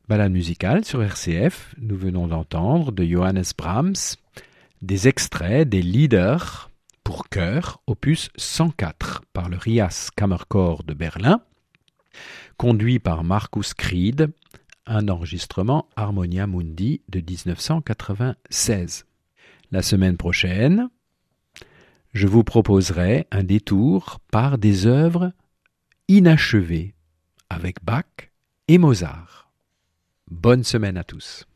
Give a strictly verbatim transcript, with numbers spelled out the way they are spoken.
Balade musicale sur R C F, nous venons d'entendre de Johannes Brahms des extraits des Lieder pour chœur, opus cent quatre, par le Rias Kammerchor de Berlin, conduit par Markus Kried, un enregistrement Harmonia Mundi de dix-neuf cent quatre-vingt-seize. La semaine prochaine, je vous proposerai un détour par des œuvres inachevées avec Bach et Mozart. Bonne semaine à tous.